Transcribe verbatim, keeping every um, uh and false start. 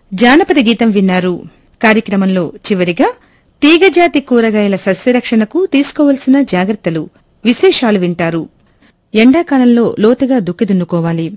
జానపద గీతం విన్నారు. కార్యక్రమంలో చివరిగా తీగజాతి కూరగాయల సస్యరక్షణకు తీసుకోవలసిన జాగ్రత్తలు, విశేషాలు వింటారు. ఎండాకాలంలో లోతుగా దుక్కి దున్నుకోవాలి.